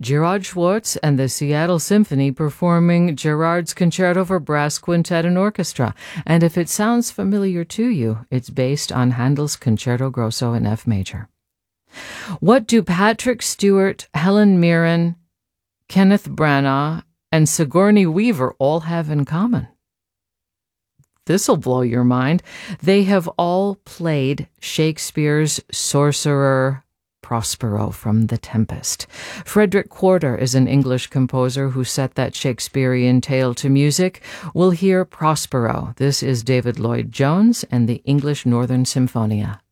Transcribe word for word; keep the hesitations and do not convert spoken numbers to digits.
Gerard Schwartz and the Seattle Symphony performing Gerard's Concerto for Brass Quintet and Orchestra. And if it sounds familiar to you, it's based on Handel's Concerto Grosso in F major. What do Patrick Stewart, Helen Mirren, Kenneth Branagh, and Sigourney Weaver all have in common? This'll blow your mind. They have all played Shakespeare's sorcerer Prospero from The Tempest. Frederick Quarter is an English composer who set that Shakespearean tale to music. We'll hear Prospero. This is David Lloyd Jones and the English Northern Symphonia.